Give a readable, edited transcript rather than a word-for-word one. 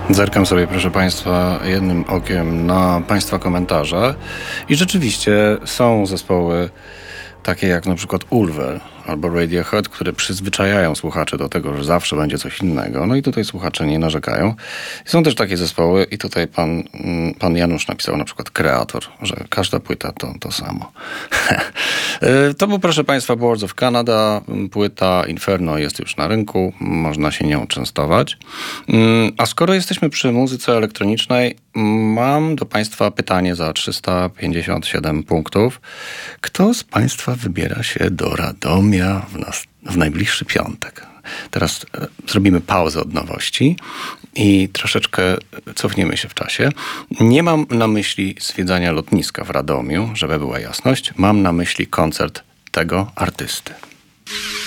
Zerkam sobie, proszę Państwa, jednym okiem na Państwa komentarze i rzeczywiście są zespoły takie jak na przykład Ulver albo Radiohead, które przyzwyczajają słuchaczy do tego, że zawsze będzie coś innego. No i tutaj słuchacze nie narzekają. Są też takie zespoły i tutaj pan Janusz napisał na przykład Kreator, że każda płyta to samo. To był, proszę Państwa, Boards of Canada. Płyta Inferno jest już na rynku. Można się nią częstować. A skoro jesteśmy przy muzyce elektronicznej, mam do Państwa pytanie za 357 punktów. Kto z Państwa wybiera się do Radomia w najbliższy piątek? Teraz zrobimy pauzę od nowości i troszeczkę cofniemy się w czasie. Nie mam na myśli zwiedzania lotniska w Radomiu, żeby była jasność. Mam na myśli koncert tego artysty.